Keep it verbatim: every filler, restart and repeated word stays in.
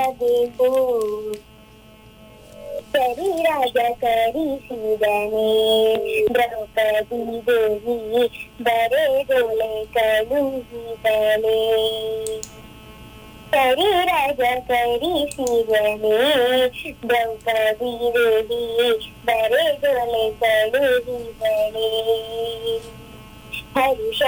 ಆಗಬೇಕು. ಸರಿ ರಾಜ ಕರಿಸಿದನೆ ದ್ರೌಪದಿ ದೇವಿ ಬರೆದೊಳೆ ಕಳುಹಿದಳೆ. ಸರಿ ರಾಜ ಕರಿಸಿದನೆ ದ್ರೌಪದಿ ದೇವಿ ಬರೆದೊಳೆ ಕಳುಹಿದಳೆ. ಹರುಷ